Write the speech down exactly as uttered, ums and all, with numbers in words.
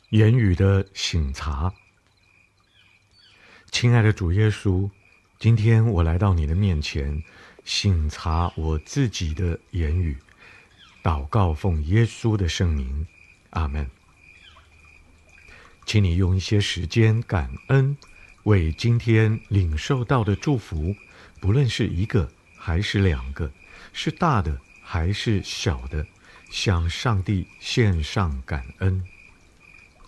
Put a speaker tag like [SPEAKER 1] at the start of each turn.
[SPEAKER 1] 言语的省察。亲爱的主耶稣，今天我来到你的面前，省察我自己的言语，祷告奉耶稣的圣名，阿门。请你用一些时间感恩，为今天领受到的祝福，不论是一个还是两个，是大的还是小的，向上帝献上感恩。